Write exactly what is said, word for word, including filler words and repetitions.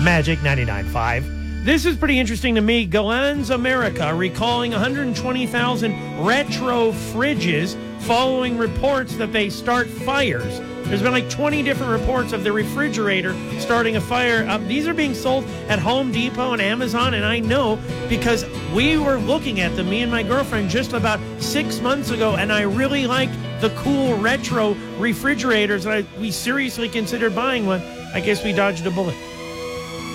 Magic ninety-nine point five. This is pretty interesting to me. Glenn's America recalling one hundred twenty thousand retro fridges following reports that they start fires. There's been like twenty different reports of the refrigerator starting a fire. Um, these are being sold at Home Depot and Amazon, and I know because we were looking at them, me and my girlfriend, just about six months ago, and I really like the cool retro refrigerators. And I, we seriously considered buying one. I guess we dodged a bullet.